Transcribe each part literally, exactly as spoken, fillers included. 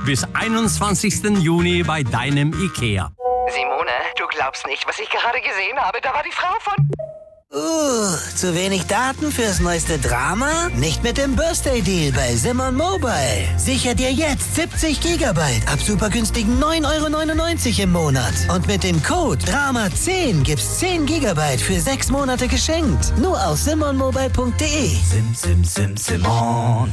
Bis einundzwanzigsten Juni bei deinem Ikea. Simone, du glaubst nicht, was ich gerade gesehen habe. Da war die Frau von... Uh, zu wenig Daten fürs neueste Drama? Nicht mit dem Birthday-Deal bei Simon Mobile. Sicher dir jetzt siebzig Gigabyte ab super günstigen neun Euro neunundneunzig im Monat. Und mit dem Code Drama zehn gibt's zehn Gigabyte für sechs Monate geschenkt. Nur auf simon mobile punkt de. Sim, sim, sim, Simon.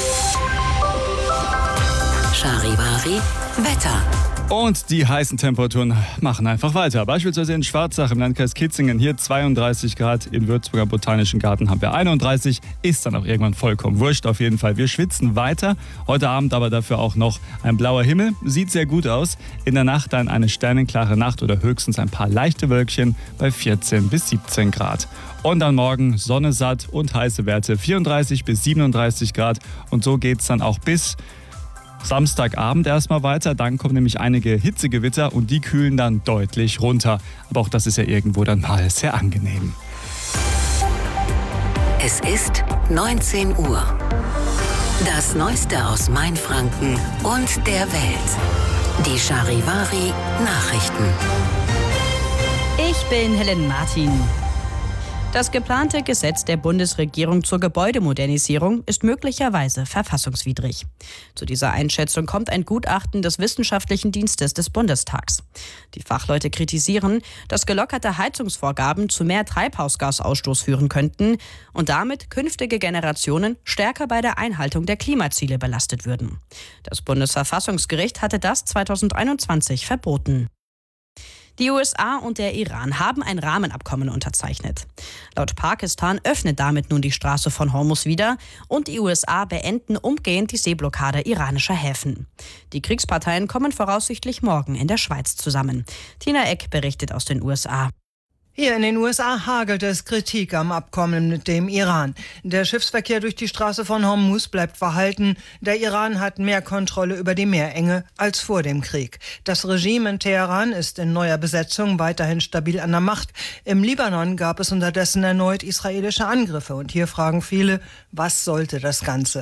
Charivari Wetter. Und die heißen Temperaturen machen einfach weiter. Beispielsweise in Schwarzach im Landkreis Kitzingen hier zweiunddreißig Grad. Im Würzburger Botanischen Garten haben wir einunddreißig. Ist dann auch irgendwann vollkommen wurscht auf jeden Fall. Wir schwitzen weiter. Heute Abend aber dafür auch noch ein blauer Himmel. Sieht sehr gut aus. In der Nacht dann eine sternenklare Nacht oder höchstens ein paar leichte Wölkchen bei vierzehn bis siebzehn Grad. Und dann morgen Sonne satt und heiße Werte vierunddreißig bis siebenunddreißig Grad. Und so geht es dann auch bis Samstagabend erstmal weiter, dann kommen nämlich einige Hitzegewitter und die kühlen dann deutlich runter. Aber auch das ist ja irgendwo dann mal sehr angenehm. Es ist neunzehn Uhr. Das Neueste aus Mainfranken und der Welt. Die Charivari Nachrichten. Ich bin Helen Martin. Das geplante Gesetz der Bundesregierung zur Gebäudemodernisierung ist möglicherweise verfassungswidrig. Zu dieser Einschätzung kommt ein Gutachten des Wissenschaftlichen Dienstes des Bundestags. Die Fachleute kritisieren, dass gelockerte Heizungsvorgaben zu mehr Treibhausgasausstoß führen könnten und damit künftige Generationen stärker bei der Einhaltung der Klimaziele belastet würden. Das Bundesverfassungsgericht hatte das zweitausendeinundzwanzig verboten. Die U S A und der Iran haben ein Rahmenabkommen unterzeichnet. Laut Pakistan öffnet damit nun die Straße von Hormuz wieder und die U S A beenden umgehend die Seeblockade iranischer Häfen. Die Kriegsparteien kommen voraussichtlich morgen in der Schweiz zusammen. Tina Eck berichtet aus den U S A. Hier in den U S A hagelt es Kritik am Abkommen mit dem Iran. Der Schiffsverkehr durch die Straße von Hormuz bleibt verhalten. Der Iran hat mehr Kontrolle über die Meerenge als vor dem Krieg. Das Regime in Teheran ist in neuer Besetzung weiterhin stabil an der Macht. Im Libanon gab es unterdessen erneut israelische Angriffe. Und hier fragen viele, was sollte das Ganze?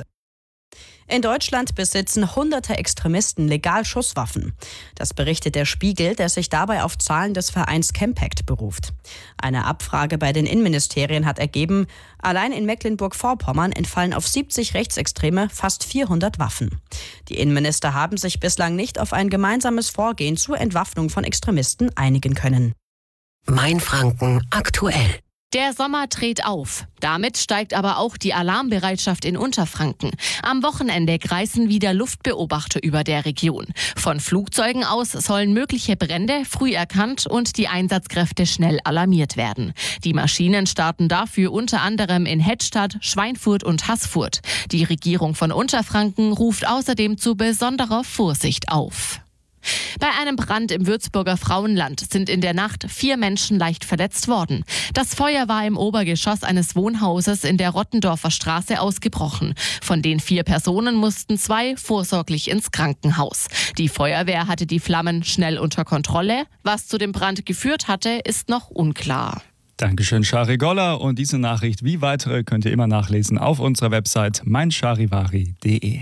In Deutschland besitzen hunderte Extremisten legal Schusswaffen. Das berichtet der Spiegel, der sich dabei auf Zahlen des Vereins Campact beruft. Eine Abfrage bei den Innenministerien hat ergeben, allein in Mecklenburg-Vorpommern entfallen auf siebzig Rechtsextreme fast vierhundert Waffen. Die Innenminister haben sich bislang nicht auf ein gemeinsames Vorgehen zur Entwaffnung von Extremisten einigen können. Mainfranken aktuell. Der Sommer dreht auf. Damit steigt aber auch die Alarmbereitschaft in Unterfranken. Am Wochenende kreisen wieder Luftbeobachter über der Region. Von Flugzeugen aus sollen mögliche Brände früh erkannt und die Einsatzkräfte schnell alarmiert werden. Die Maschinen starten dafür unter anderem in Hettstadt, Schweinfurt und Haßfurt. Die Regierung von Unterfranken ruft außerdem zu besonderer Vorsicht auf. Bei einem Brand im Würzburger Frauenland sind in der Nacht vier Menschen leicht verletzt worden. Das Feuer war im Obergeschoss eines Wohnhauses in der Rottendorfer Straße ausgebrochen. Von den vier Personen mussten zwei vorsorglich ins Krankenhaus. Die Feuerwehr hatte die Flammen schnell unter Kontrolle. Was zu dem Brand geführt hatte, ist noch unklar. Dankeschön, Shari Goller. Und diese Nachricht wie weitere könnt ihr immer nachlesen auf unserer Website mein charivari punkt de.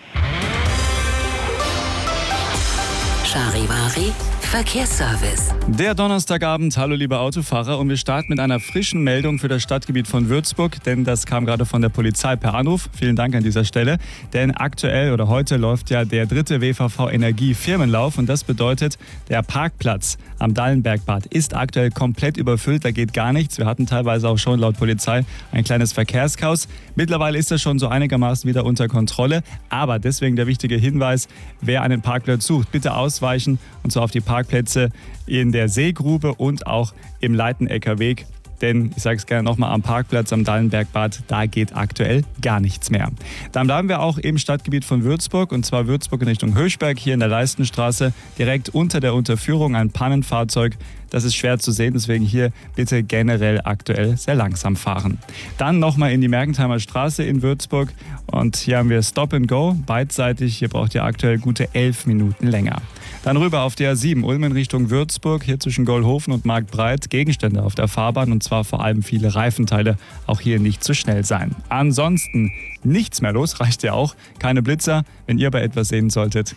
Charivari Verkehrsservice. Der Donnerstagabend, hallo liebe Autofahrer, und wir starten mit einer frischen Meldung für das Stadtgebiet von Würzburg, denn das kam gerade von der Polizei per Anruf. Vielen Dank an dieser Stelle, denn aktuell oder heute läuft ja der dritte W V V Energie Firmenlauf und das bedeutet, der Parkplatz am Dallenbergbad ist aktuell komplett überfüllt, da geht gar nichts. Wir hatten teilweise auch schon laut Polizei ein kleines Verkehrschaos. Mittlerweile ist das schon so einigermaßen wieder unter Kontrolle, aber deswegen der wichtige Hinweis, wer einen Parkplatz sucht, bitte ausweichen und zwar auf die Parkplätze in der Seegrube und auch im Leitenecker Weg. Denn, ich sage es gerne nochmal, am Parkplatz am Dallenbergbad, da geht aktuell gar nichts mehr. Dann bleiben wir auch im Stadtgebiet von Würzburg, und zwar Würzburg in Richtung Höchberg, hier in der Leistenstraße, direkt unter der Unterführung ein Pannenfahrzeug. Das ist schwer zu sehen, deswegen hier bitte generell aktuell sehr langsam fahren. Dann nochmal in die Mergentheimer Straße in Würzburg und hier haben wir Stop and Go, beidseitig. Hier braucht ihr aktuell gute elf Minuten länger. Dann rüber auf die A sieben, Ulm in Richtung Würzburg, hier zwischen Gollhofen und Marktbreit. Gegenstände auf der Fahrbahn und zwar vor allem viele Reifenteile. Auch hier nicht zu schnell sein. Ansonsten nichts mehr los, reicht ja auch. Keine Blitzer. Wenn ihr bei etwas sehen solltet,